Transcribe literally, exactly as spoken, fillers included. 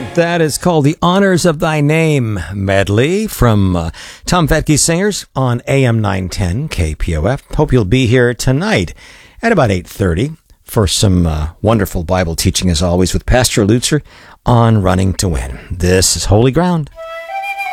That is called The Honors of Thy Name medley from uh, Tom Fettke Singers on A M nine ten K P O F. Hope you'll be here tonight at about eight thirty for some uh, wonderful Bible teaching, as always, with Pastor Lutzer on Running to Win. This is Holy Ground.